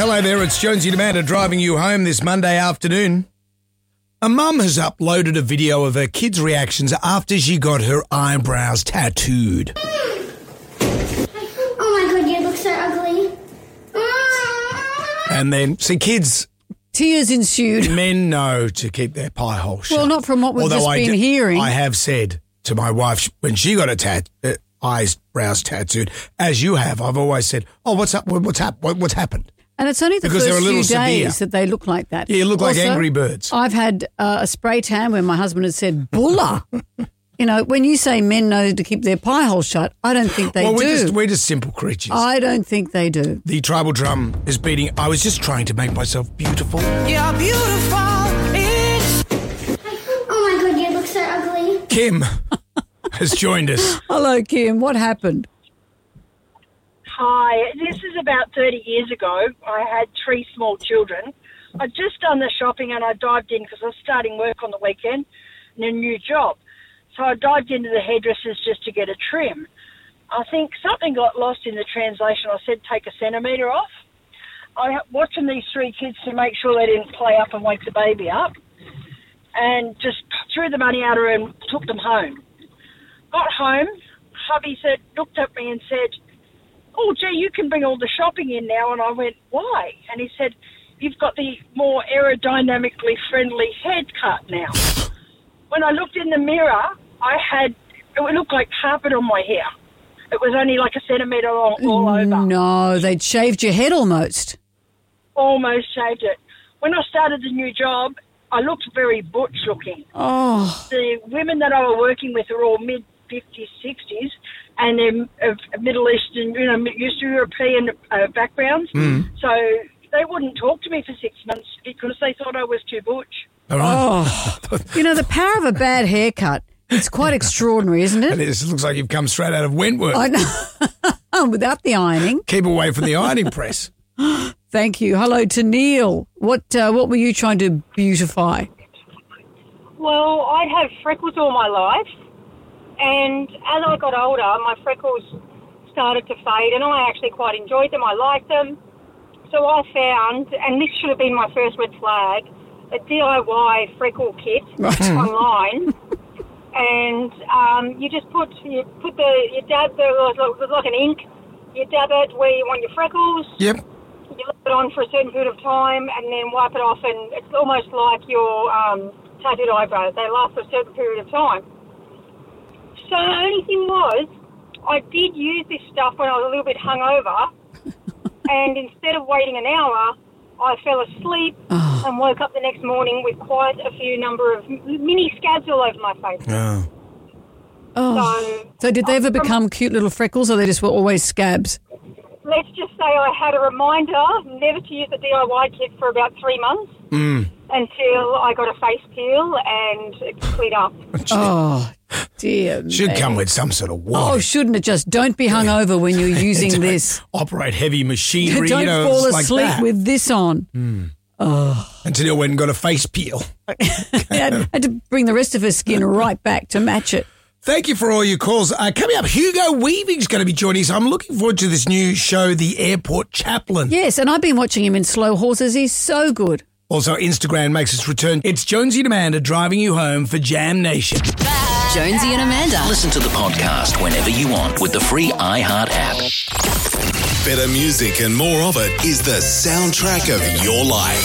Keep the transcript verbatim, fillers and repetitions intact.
Hello there, it's Jonesy and Amanda driving you home this Monday afternoon. A mum has uploaded a video of her kids' reactions after she got her eyebrows tattooed. Oh my god, you look so ugly. And then, see, kids... Tears ensued. Men know to keep their pie hole shut. Well, not from what we've Although just I been d- hearing. I have said to my wife when she got a tat, uh, eyebrows tattooed, as you have, I've always said, oh, what's up? What's hap- What's happened? And it's only the Because first they're a little few days severe. that they look like that. Yeah, you look like Also, Angry Birds. I've had uh, a spray tan where my husband has said, bulla. You know, when you say men know to keep their pie hole shut, I don't think they well, do. we're just, we're just simple creatures. I don't think they do. The tribal drum is beating. I was just trying to make myself beautiful. You're beautiful. It's Oh my god, you look so ugly. Kim has joined us. Hello, Kim. What happened? Hi, this is about thirty years ago. I had three small children. I'd just done the shopping and I dived in because I was starting work on the weekend in a new job. So I dived into the hairdressers just to get a trim. I think something got lost in the translation. I said take a centimetre off. I watching these three kids to make sure they didn't play up and wake the baby up, and just threw the money at her and took them home. Got home, hubby said, looked at me and said, oh, gee, you can bring all the shopping in now. And I went, why? And he said, you've got the more aerodynamically friendly haircut now. When I looked in the mirror, I had, it looked like carpet on my hair. It was only like a centimetre long all over. No, they'd shaved your head almost. Almost shaved it. When I started the new job, I looked very butch looking. Oh, The women that I were working with are all mid-fifties, sixties, and they're of Middle Eastern, you know, East European uh, backgrounds. So they wouldn't talk to me for six months because they thought I was too butch. All right. oh. You know, the power of a bad haircut, it's quite extraordinary, isn't And it? it looks like you've come straight out of Wentworth. I know. Without the ironing. Keep away from the ironing press. Thank you. Hello to Neil. What uh, what were you trying to beautify? Well, I'd had freckles all my life, and as I got older, my freckles started to fade, and I actually quite enjoyed them. I liked them. So I found, and this should have been my first red flag, a D I Y freckle kit online. And um, you just put you put the you dab the it was like an ink. You dab it where you want your freckles. Yep. You leave it on for a certain period of time, and then wipe it off, and it's almost like your um, tattooed eyebrows. They last for a certain period of time. So the only thing was, I did use this stuff when I was a little bit hungover, and instead of waiting an hour, I fell asleep Oh. and woke up the next morning with quite a few number of mini scabs all over my face. Oh. Oh. So So did they ever become cute little freckles or they just were always scabs? let's just say I had a reminder never to use the D I Y kit for about three months Mm. until I got a face peel and it cleared up. Oh, dear Should me. come with some sort of Oh, warning. shouldn't it just? Don't be hungover when you're using Don't this. Operate heavy machinery, Don't you know, fall it's like asleep that. with this on. Until you went and got a face peel. I had to bring the rest of her skin right back to match it. Thank you for all your calls. Uh, coming up, Hugo Weaving's going to be joining us. I'm looking forward to this new show, The Airport Chaplain. Yes, and I've been watching him in Slow Horses. He's so good. Also, Instagram makes its return. It's Jonesy and Amanda driving you home for Jam Nation. Jonesy and Amanda. Listen to the podcast whenever you want with the free iHeart app. Better music and more of it is the soundtrack of your life.